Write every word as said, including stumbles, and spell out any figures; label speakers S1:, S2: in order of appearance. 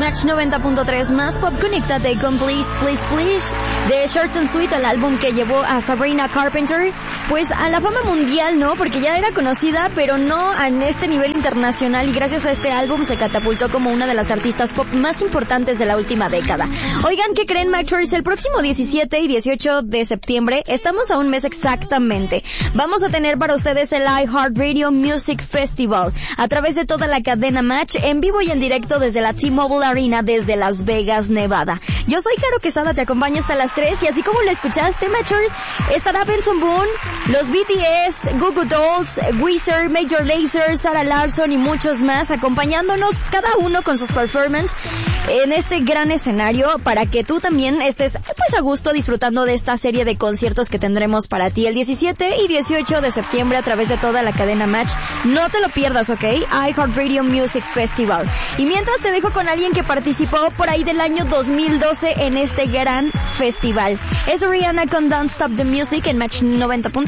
S1: Match noventa punto tres, más pop. Conéctate con Please, Please, Please de Short and Sweet, el álbum que llevó a Sabrina Carpenter pues a la fama mundial, ¿no? Porque ya era conocida, pero no en este nivel internacional, y gracias a este álbum se catapultó como una de las artistas pop más importantes de la última década. Oigan, ¿qué creen, Matchers? El próximo diecisiete y dieciocho de septiembre, estamos a un mes exactamente, vamos a tener para ustedes el iHeartRadio Music Festival a través de toda la cadena Match, en vivo y en directo desde la T-Mobile Arena, desde Las Vegas, Nevada. Yo soy Caro Quesada, te acompaño hasta las tres, y así como lo escuchaste, Matcher, estará Benson Boone, los B T S, Goo Goo Dolls, Weezer, Major Lazer, Sarah Larsson y muchos más, acompañándonos cada uno con sus performances en este gran escenario, para que tú también estés pues a gusto disfrutando de esta serie de conciertos que tendremos para ti el diecisiete y dieciocho de septiembre a través de toda la cadena Match. No te lo pierdas, ¿ok? iHeartRadio Music Festival. Y mientras te dejo con alguien que participó por ahí del año dos mil doce en este gran festival. Es Rihanna con Don't Stop the Music en Match noventa.